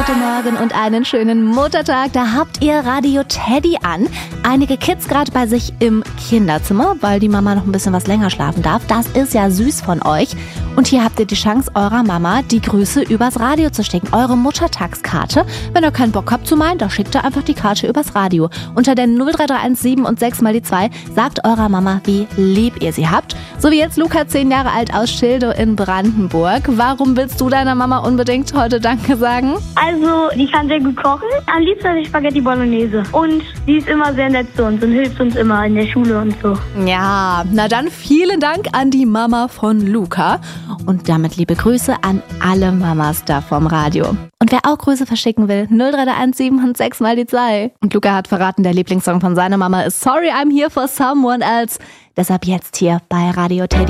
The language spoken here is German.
Guten Morgen und einen schönen Muttertag. Da habt ihr Radio Teddy an. Einige Kids gerade bei sich im Kinderzimmer, weil die Mama noch ein bisschen was länger schlafen darf. Das ist ja süß von euch. Und hier habt ihr die Chance, eurer Mama die Grüße übers Radio zu schicken. Eure Muttertagskarte. Wenn ihr keinen Bock habt zu meinen, da schickt ihr einfach die Karte übers Radio. Unter der 03317 und 6 mal die 2 sagt eurer Mama, wie lieb ihr sie habt. So wie jetzt Luca, 10 Jahre alt, aus Schildow in Brandenburg. Warum willst du deiner Mama unbedingt heute Danke sagen? Also, die kann sehr gut kochen. Am liebsten habe ich Spaghetti Bolognese. Und die ist immer sehr nett zu uns und hilft uns immer in der Schule und so. Ja, na dann vielen Dank an die Mama von Luca. Und damit liebe Grüße an alle Mamas da vom Radio. Und wer auch Grüße verschicken will, 03317 und 6 mal die 2. Und Luca hat verraten, der Lieblingssong von seiner Mama ist Sorry I'm Here for Someone Else. Deshalb jetzt hier bei Radio Teddy.